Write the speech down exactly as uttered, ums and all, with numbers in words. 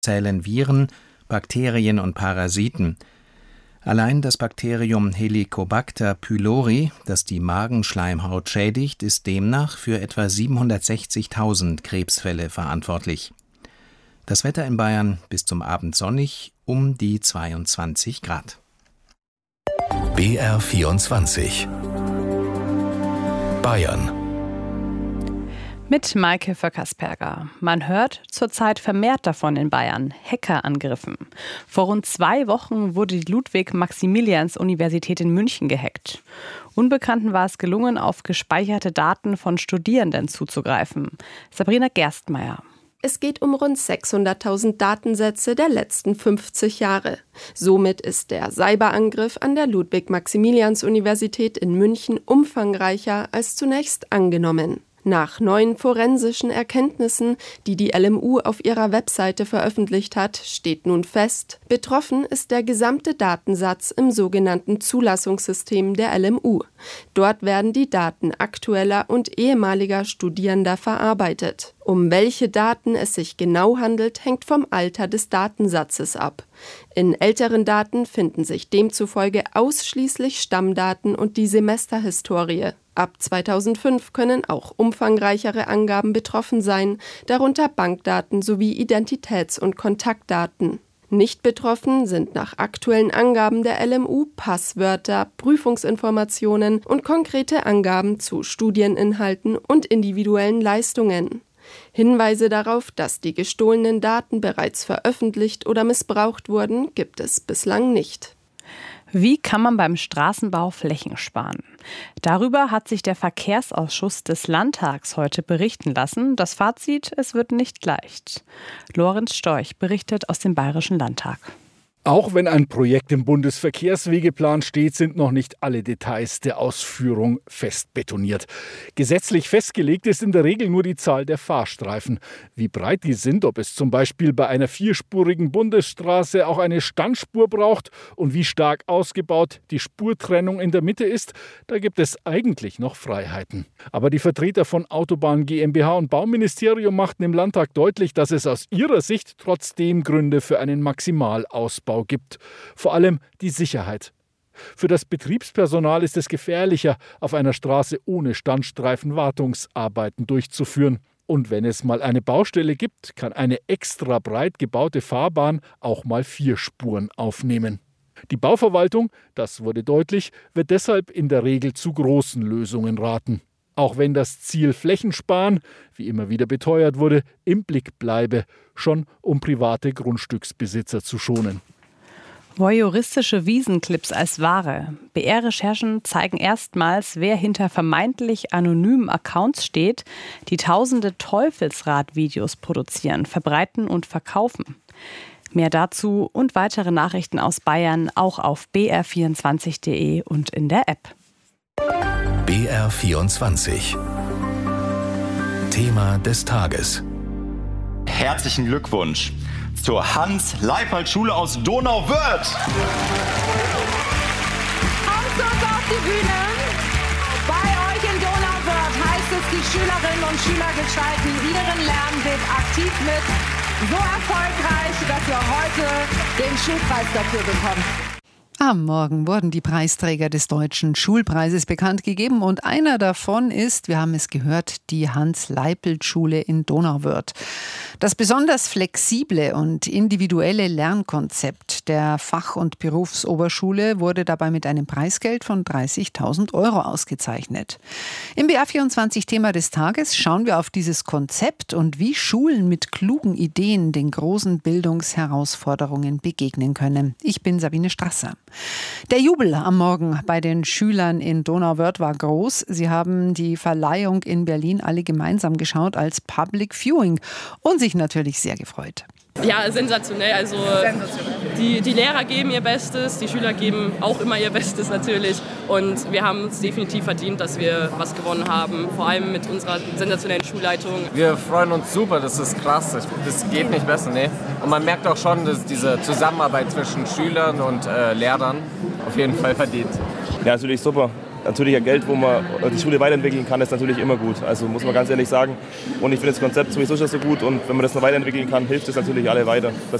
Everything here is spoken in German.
zählen Viren, Bakterien und Parasiten. Allein das Bakterium Helicobacter pylori, das die Magenschleimhaut schädigt, ist demnach für etwa siebenhundertsechzigtausend Krebsfälle verantwortlich. Das Wetter in Bayern bis zum Abend sonnig, um die zweiundzwanzig Grad. B R vierundzwanzig Bayern mit Maike Vöckersperger. Man hört zurzeit vermehrt davon in Bayern, Hackerangriffen. Vor rund zwei Wochen wurde die Ludwig-Maximilians-Universität in München gehackt. Unbekannten war es gelungen, auf gespeicherte Daten von Studierenden zuzugreifen. Sabrina Gerstmeier. Es geht um rund sechshunderttausend Datensätze der letzten fünfzig Jahre. Somit ist der Cyberangriff an der Ludwig-Maximilians-Universität in München umfangreicher als zunächst angenommen. Nach neuen forensischen Erkenntnissen, die die L M U auf ihrer Webseite veröffentlicht hat, steht nun fest, betroffen ist der gesamte Datensatz im sogenannten Zulassungssystem der L M U. Dort werden die Daten aktueller und ehemaliger Studierender verarbeitet. Um welche Daten es sich genau handelt, hängt vom Alter des Datensatzes ab. In älteren Daten finden sich demzufolge ausschließlich Stammdaten und die Semesterhistorie. Ab zweitausendfünf können auch umfangreichere Angaben betroffen sein, darunter Bankdaten sowie Identitäts- und Kontaktdaten. Nicht betroffen sind nach aktuellen Angaben der L M U Passwörter, Prüfungsinformationen und konkrete Angaben zu Studieninhalten und individuellen Leistungen. Hinweise darauf, dass die gestohlenen Daten bereits veröffentlicht oder missbraucht wurden, gibt es bislang nicht. Wie kann man beim Straßenbau Flächen sparen? Darüber hat sich der Verkehrsausschuss des Landtags heute berichten lassen. Das Fazit: Es wird nicht leicht. Lorenz Storch berichtet aus dem Bayerischen Landtag. Auch wenn ein Projekt im Bundesverkehrswegeplan steht, sind noch nicht alle Details der Ausführung fest betoniert. Gesetzlich festgelegt ist in der Regel nur die Zahl der Fahrstreifen. Wie breit die sind, ob es zum Beispiel bei einer vierspurigen Bundesstraße auch eine Standspur braucht und wie stark ausgebaut die Spurtrennung in der Mitte ist, da gibt es eigentlich noch Freiheiten. Aber die Vertreter von Autobahn GmbH und Bauministerium machten im Landtag deutlich, dass es aus ihrer Sicht trotzdem Gründe für einen Maximalausbau gibt. Vor allem die Sicherheit. Für das Betriebspersonal ist es gefährlicher, auf einer Straße ohne Standstreifen Wartungsarbeiten durchzuführen. Und wenn es mal eine Baustelle gibt, kann eine extra breit gebaute Fahrbahn auch mal vier Spuren aufnehmen. Die Bauverwaltung, das wurde deutlich, wird deshalb in der Regel zu großen Lösungen raten. Auch wenn das Ziel Flächensparen, wie immer wieder beteuert wurde, im Blick bleibe, schon um private Grundstücksbesitzer zu schonen. Voyeuristische Wiesenclips als Ware. B R-Recherchen zeigen erstmals, wer hinter vermeintlich anonymen Accounts steht, die tausende Teufelsrad-Videos produzieren, verbreiten und verkaufen. Mehr dazu und weitere Nachrichten aus Bayern auch auf b r vierundzwanzig punkt d e und in der App. B R vierundzwanzig Thema des Tages. Herzlichen Glückwunsch zur Hans-Leipold-Schule aus Donauwörth. Ausdruck auf die Bühne. Bei euch in Donauwörth heißt es, die Schülerinnen und Schüler gestalten ihren Lernweg aktiv mit. So erfolgreich, dass ihr heute den Schulpreis dafür bekommt. Am Morgen wurden die Preisträger des Deutschen Schulpreises bekannt gegeben und einer davon ist, wir haben es gehört, die Hans-Leipold-Schule in Donauwörth. Das besonders flexible und individuelle Lernkonzept der Fach- und Berufsoberschule wurde dabei mit einem Preisgeld von dreißigtausend Euro ausgezeichnet. Im B R vierundzwanzig Thema des Tages schauen wir auf dieses Konzept und wie Schulen mit klugen Ideen den großen Bildungsherausforderungen begegnen können. Ich bin Sabine Strasser. Der Jubel am Morgen bei den Schülern in Donauwörth war groß. Sie haben die Verleihung in Berlin alle gemeinsam geschaut als Public Viewing und sich natürlich sehr gefreut. Ja, sensationell. Also die, die Lehrer geben ihr Bestes, die Schüler geben auch immer ihr Bestes natürlich. Und wir haben es definitiv verdient, dass wir was gewonnen haben, vor allem mit unserer sensationellen Schulleitung. Wir freuen uns super, das ist krass, das geht nicht besser. Ne? Und man merkt auch schon, dass diese Zusammenarbeit zwischen Schülern und äh, Lehrern auf jeden Fall verdient. Ja, natürlich super. natürlich ein Geld, wo man die Schule weiterentwickeln kann, ist natürlich immer gut. Also muss man ganz ehrlich sagen. Und ich finde das Konzept sowieso schon so gut und wenn man das noch weiterentwickeln kann, hilft es natürlich alle weiter.